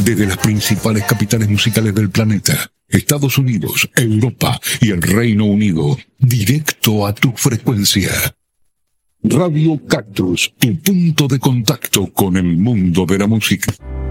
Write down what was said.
Desde las principales capitales musicales del planeta, Estados Unidos, Europa y el Reino Unido, directo a tu frecuencia. Radio Cactus, tu punto de contacto con el mundo de la música.